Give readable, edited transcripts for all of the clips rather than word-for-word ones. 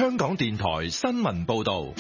香港電台新聞報道。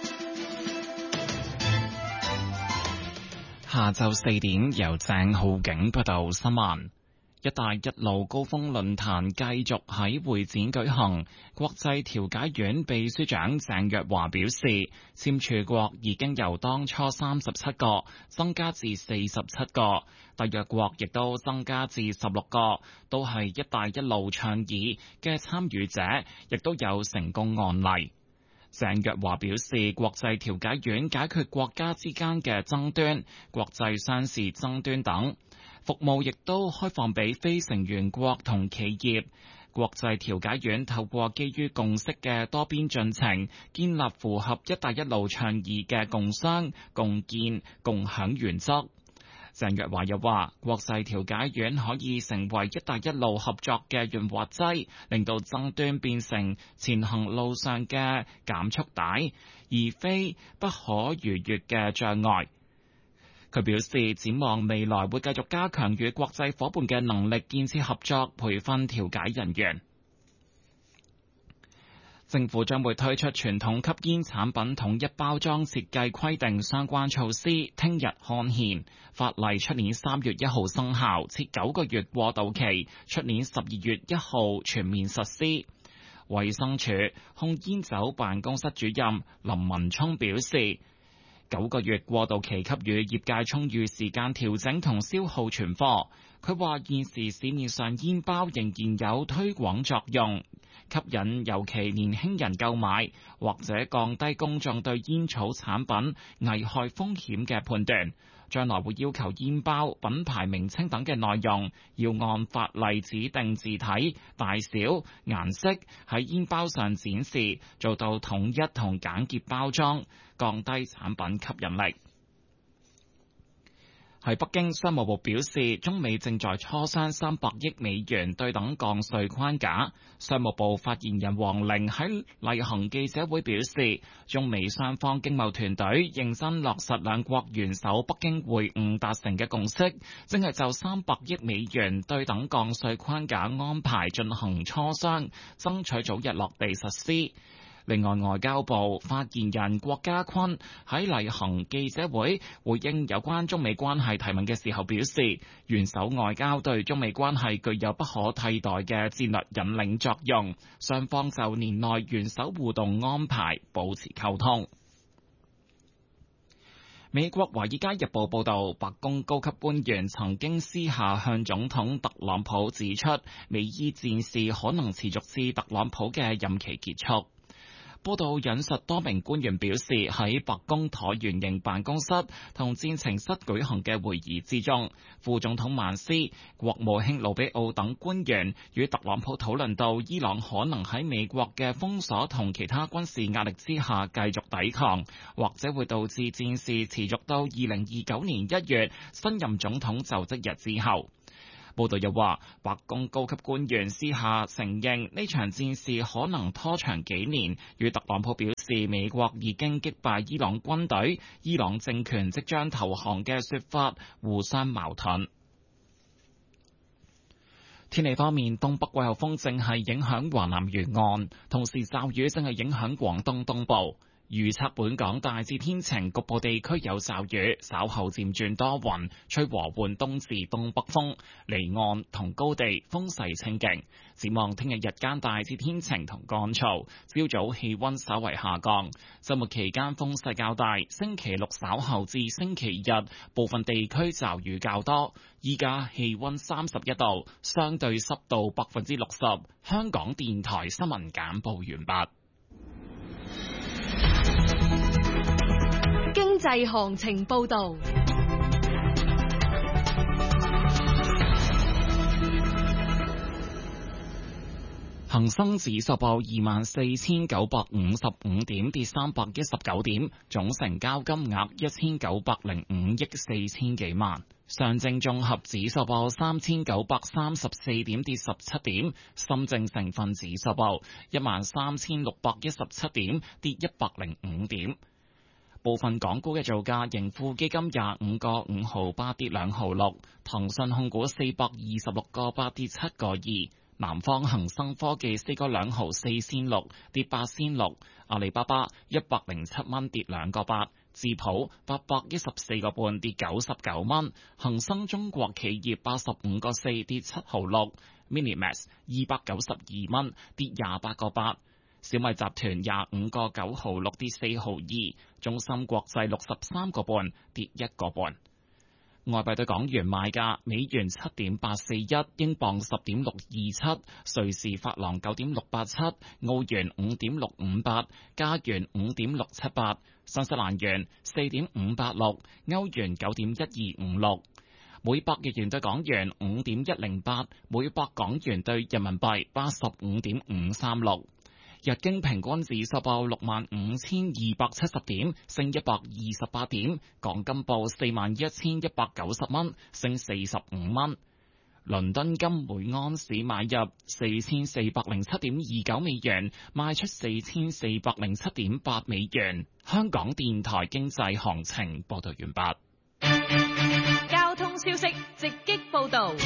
下晝4點，由鄭浩景報道新聞。一帶一路高峰論壇繼續喺會展舉行。國際調解院秘書長鄭若驊表示，簽署國已經由當初37個增加至47個，締約國亦都增加至16個，都係一帶一路倡議嘅參與者，亦都有成功案例。鄭若驊表示，國際調解院解決國家之間嘅爭端、國際商事爭端等服務，亦都開放俾非成員國同企業。國際調解院透過基於共識嘅多邊進程，建立符合一帶一路倡議嘅共商、共建、共享原則。鄭若驊又話，國際調解院可以成為一帶一路合作嘅潤滑劑，令到爭端變成前行路上嘅減速帶，而非不可逾越嘅障礙。佢表示，展望未來會繼續加強與國際夥伴嘅能力建設合作，培訓調解人員。政府將會推出傳統吸煙產品統一包裝設計規定相關措施，聽日刊憲，法例出年3月1號生效，設9個月過渡期，出年12月1號全面實施。衛生署控煙酒辦公室主任林文聰表示，9個月過渡期給予業界充裕時間調整同消耗存貨。佢話現時市面上煙包仍然有推廣作用，吸引尤其年輕人購買，或者降低公眾對煙草產品危害風險嘅判斷。將來會要求煙包、品牌名稱等嘅內容要按法例指定字體、大小、顏色喺煙包上展示，做到統一同簡潔包裝，降低產品吸引力。喺北京，商務部表示，中美正在磋商300億美元對等降稅框架。商務部發言人黃玲喺例行記者會表示，中美雙方經貿團隊認真落實兩國元首北京會晤達成嘅共識，正係就300億美元對等降稅框架安排進行磋商，爭取早日落地實施。另外，外交部發言人郭家坤喺例行記者會回應有關中美關係提問嘅時候表示，元首外交對中美關係具有不可替代嘅戰略引領作用，雙方就年內元首互動安排保持溝通。美國《華爾街日報》報導，白宮高級官員曾經私下向總統特朗普指出，美伊戰事可能持續至特朗普嘅任期結束。報道引述多名官員表示，喺白宮橢圓形辦公室同戰情室舉行嘅會議之中，副總統曼斯、國務卿魯比奧等官員與特朗普討論到伊朗可能喺美國嘅封鎖同其他軍事壓力之下繼續抵抗，或者會導致戰事持續到2029年1月新任總統就職日之後。報道又話，白宮高級官員私下承認呢場戰事可能拖長幾年，與特朗普表示美國已經擊敗伊朗軍隊，伊朗政權即將投降嘅說法互相矛盾。天氣方面，東北季候風正係影響華南沿岸，同時驟雨正係影響廣東東部。預測本港大致天晴，局部地區有驟雨，稍後漸轉多雲，吹和緩東至東北風，離岸同高地風勢清勁。展望聽日日間大致天晴同乾燥，朝早氣溫稍為下降，週末期間風勢較大。星期六稍後至星期日，部分地區驟雨較多。依家氣溫31度，相對濕度60%。香港電台新聞簡報完畢。 經濟行情報道。 恒生指數報24,955點，跌319點，總成交金額1905億4千幾萬。上證綜合指數報3,934點，跌17點。深證成分指數報13,617點，跌105點。部分港股嘅造價，盈富基金25個5毫8跌2毫6，騰訊控股426個8跌7個2。 南方恒生科技4個2毫4仙6，跌8仙6；阿里巴巴107蚊，跌2個8；智普814個半，跌99蚊；恒生中國企業85個4，跌7毫6； Minimax 292蚊，跌28個8；小米集團25個9毫6，跌4毫2；中芯國際63個半，跌1個半。外幣對港元賣價：美元7.841，英鎊10.627，瑞士法郎9.687，澳元5.658，加元5.678，新西蘭元4.586，歐元9.1256。每百日元對港元5.108，每百港元對人民幣85.536。日經平均指數報65,270點，升128點。港金報41,190蚊，升45蚊。倫敦金每盎司買入4407.29美元，賣出4407.8美元。香港電台經濟行情報道完畢。 交通消息直擊報道。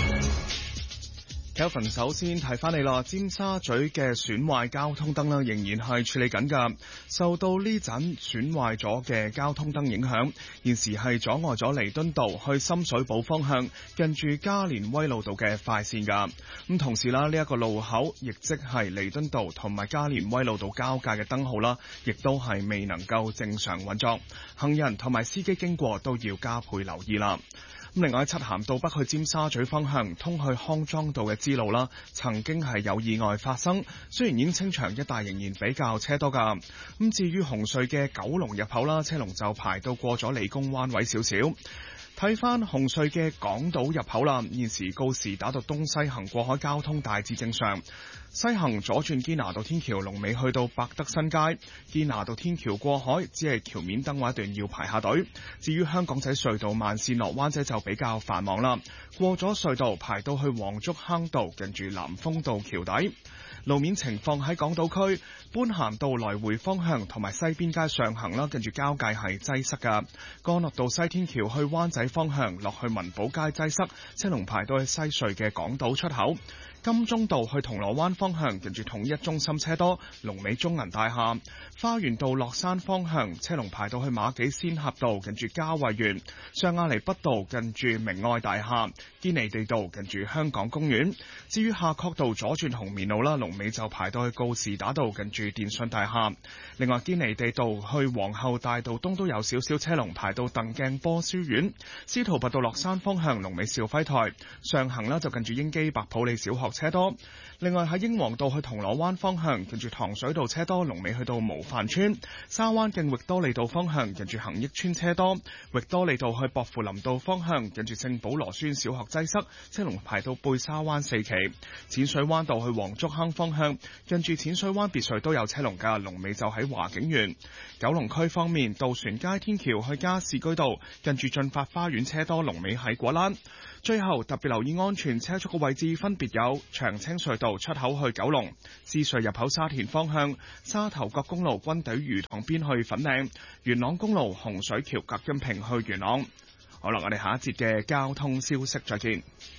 Kelvin 首先提翻你啦，尖沙咀嘅損壞交通燈仍然係處理緊㗎。受到呢盞損壞咗嘅交通燈影響，現時係阻礙咗彌敦道去深水埗方向近住加連威老道嘅快線㗎。咁同時啦，呢一個路口亦即係彌敦道同埋加連威老道交界嘅燈號啦，亦都係未能夠正常運作，行人同埋司機經過都要加倍留意啦。另外喺漆咸道北去尖沙咀方向通去康莊道嘅支路啦，曾經係有意外發生，雖然已經清場，一帶仍然比較車多㗎。咁至於紅隧嘅九龍入口啦，車龍就排到過咗理工灣位少少。睇翻紅隧嘅港島入口啦，現時告士打道東西行過海交通大致正常，西行左轉堅拿道天橋龍尾去到百德新街，堅拿道天橋過海只係橋面燈位一段要排下隊。至於香港仔隧道慢線落灣仔就比較繁忙啦，過咗隧道排到去黃竹坑道近住南豐道橋底。路面情況喺港島區般咸道來回方向同埋西邊街上行啦，跟住交界係擠塞㗎。干諾道西天橋去灣仔方向落去文寶街擠塞，車龍排到去西隧嘅港島出口。金鐘道去銅鑼灣方向近住統一中心車多，龍尾中銀大廈。花園道落山方向車龍排到去馬己仙峽道近住嘉惠園。上亞厘畢道近住明愛大廈。堅尼地道近住香港公園。至於夏慤道左轉紅棉路啦，龍尾就排到去告士打道近住電訊大廈。另外堅尼地道去皇后大道東都有少少車龍排到鄧鏡波書院。司徒拔道落山方向龍尾兆輝台。上行啦就近住英基白普利小學車多。另外喺英皇道去銅鑼灣方向近住糖水道車多，龍尾去到模範村。沙灣徑域多利道方向近住恒益村車多。域多利道去薄扶林道方向近住聖保羅孫小學擠塞，車龍排到貝沙灣4期。淺水灣道去黃竹坑方向近住淺水灣別墅都有車龍㗎，龍尾就喺華景園。九龍區方面，渡船街天橋去加士居道近住駿發花園車多，龍尾喺果欄。最後特別留意安全車速嘅位置分別有長青隧道出口去九龍、獅隧入口沙田方向、沙頭角公路軍隊魚塘邊去粉嶺、元朗公路洪水橋隔音屏去元朗。好啦，我哋下一節嘅交通消息再見。